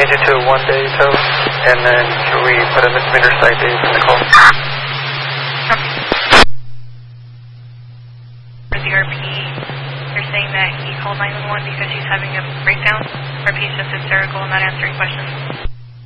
change it to a 1-day tow, and then should we put a misdemeanor citation in the call? For the RP, you're saying that he called 911 because he's having a breakdown, or if he's just hysterical and not answering questions?